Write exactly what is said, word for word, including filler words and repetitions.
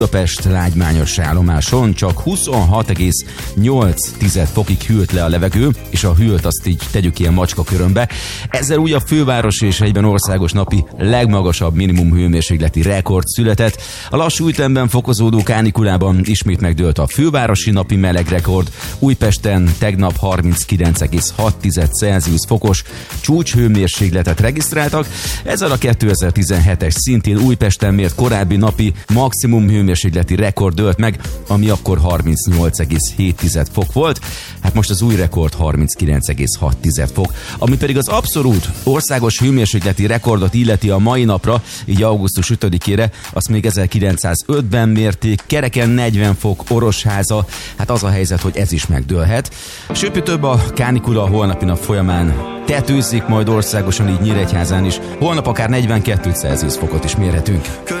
Budapest lágymányos állomáson csak huszonhat egész nyolc fokig hűlt le a levegő, és a hűlt azt így tegyük ilyen macska körömbe. Ezzel úgy a főváros és egyben országos napi legmagasabb minimum hőmérsékleti rekord született. A lassú ütemben fokozódó kánikulában ismét megdőlt a fővárosi napi melegrekord. Újpesten tegnap harminckilenc egész hat Celsius fokos csúcshőmérsékletet regisztráltak. Ezzel a kétezer-tizenhetes szintén Újpesten mért korábbi napi maximum hőmérsékleti mérsékleti rekord dőlt meg, ami akkor harmincnyolc egész hét fok volt, hát most az új rekord harminckilenc egész hat fok, ami pedig az abszolút országos hőmérsékleti rekordot illeti a mai napra, így augusztus ötödikére, azt még ezerkilencszázötben mérték, kereken negyven fok, Orosháza, hát az a helyzet, hogy ez is megdőlhet. Sőt, több a kánikula holnapi nap folyamán tetőzik majd országosan, így Nyíregyházán is, holnap akár negyvenkét Celsius fokot is mérhetünk.